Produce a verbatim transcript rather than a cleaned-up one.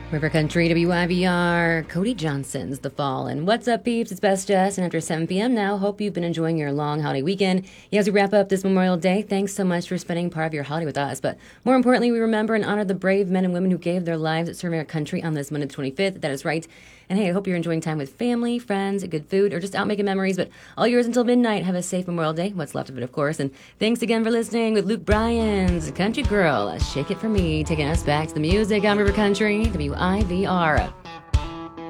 River Country, W I V R, Cody Johnson's The Fall. And what's up, peeps? It's Best Jess, and after seven p.m. now, hope you've been enjoying your long holiday weekend. Yeah, as we wrap up this Memorial Day, thanks so much for spending part of your holiday with us. But more importantly, we remember and honor the brave men and women who gave their lives serving our country on this Monday the twenty-fifth. That is right. And hey, I hope you're enjoying time with family, friends, good food, or just out making memories. But all yours until midnight. Have a safe Memorial Day, what's left of it, of course. And thanks again for listening with Luke Bryan's Country Girl, Shake It For Me, taking us back to the music on River Country, W I V R.